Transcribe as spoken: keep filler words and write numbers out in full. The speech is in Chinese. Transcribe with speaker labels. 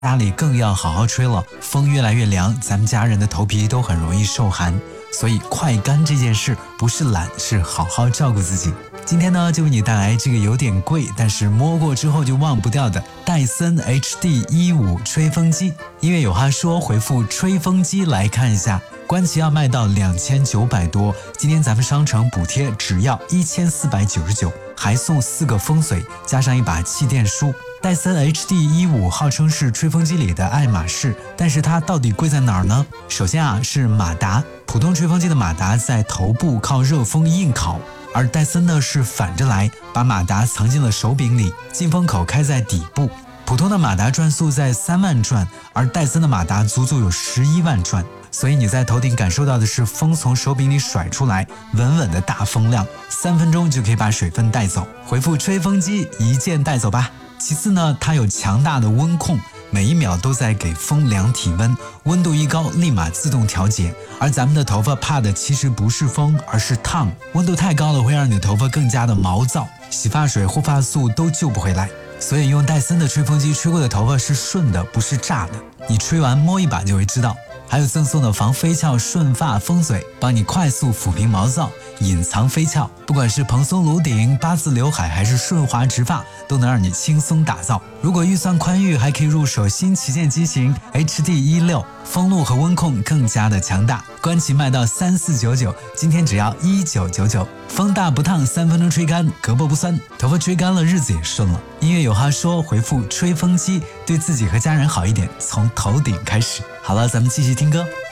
Speaker 1: 家里更要好好吹了，风越来越凉，咱们家人的头皮都很容易受寒，所以快干这件事不是懒，是好好照顾自己。今天呢，就为你带来这个有点贵，但是摸过之后就忘不掉的戴森 H D 十五 吹风机。音乐有话说，回复吹风机来看一下，官旗要卖到两千九百多，今天咱们商城补贴只要一千四百九十九，还送四个风水，加上一把气垫梳。戴森 H D 十五 号称是吹风机里的爱马仕，但是它到底贵在哪儿呢？首先啊，是马达。普通吹风机的马达在头部靠热风硬烤，而戴森呢是反着来，把马达藏进了手柄里，进风口开在底部。普通的马达转速在三万转，而戴森的马达足足有十一万转，所以你在头顶感受到的是风从手柄里甩出来，稳稳的大风量，三分钟就可以把水分带走。回复吹风机一键带走吧。其次呢，它有强大的温控，每一秒都在给风量体温，温度一高立马自动调节。而咱们的头发怕的其实不是风，而是烫，温度太高了会让你的头发更加的毛躁，洗发水、护发素都救不回来。所以用戴森的吹风机吹过的头发是顺的，不是炸的，你吹完摸一把就会知道。还有赠送的防飞翘顺发风嘴，帮你快速抚平毛躁，隐藏飞翘。不管是蓬松颅顶、八字刘海还是顺滑直发，都能让你轻松打造。如果预算宽裕，还可以入手新旗舰机型 H D 十六， 风路和温控更加的强大。官旗卖到三四九九，今天只要一九九九。风大不烫，三分钟吹干，胳膊不酸，头发吹干了，日子也顺了。音乐有话说，回复吹风机，对自己和家人好一点，从头顶开始。好了，咱们继续听歌。